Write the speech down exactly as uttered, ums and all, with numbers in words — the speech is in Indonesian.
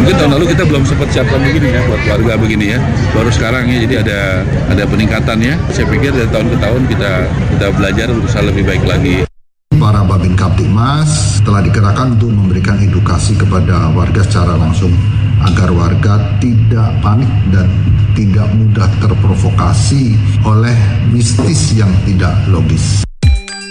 Mungkin tahun lalu kita belum sempat siapkan begini ya buat warga begini ya. Baru sekarang ya, jadi ada ada peningkatan ya. Saya pikir dari tahun ke tahun kita kita belajar berusaha lebih baik lagi. Para Babin Kaptipmas telah dikerahkan untuk memberikan edukasi kepada warga secara langsung agar warga tidak panik dan tidak mudah terprovokasi oleh mistis yang tidak logis.